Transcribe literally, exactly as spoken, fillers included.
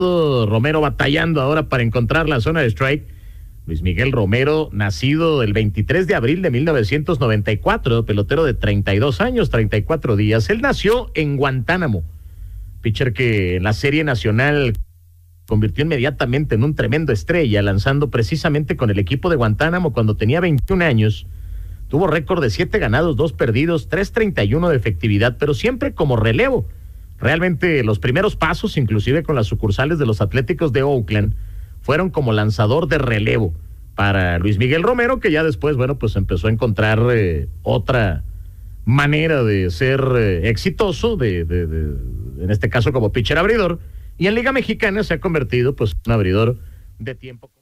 Romero batallando ahora para encontrar la zona de strike. Luis Miguel Romero, nacido el veintitrés de abril de mil novecientos noventa y cuatro, pelotero de treinta y dos años, treinta y cuatro días. Él nació en Guantánamo, pitcher que en la Serie Nacional convirtió inmediatamente en un tremendo estrella, lanzando precisamente con el equipo de Guantánamo cuando tenía veintiún años. Tuvo récord de siete ganados, dos perdidos, tres treinta y uno de efectividad, pero siempre como relevo. Realmente los primeros pasos, inclusive con las sucursales de los Atléticos de Oakland, fueron como lanzador de relevo para Luis Miguel Romero, que ya después, bueno, pues empezó a encontrar eh, otra manera de ser eh, exitoso, de, de, de, en este caso como pitcher abridor, y en Liga Mexicana se ha convertido pues en un abridor de tiempo.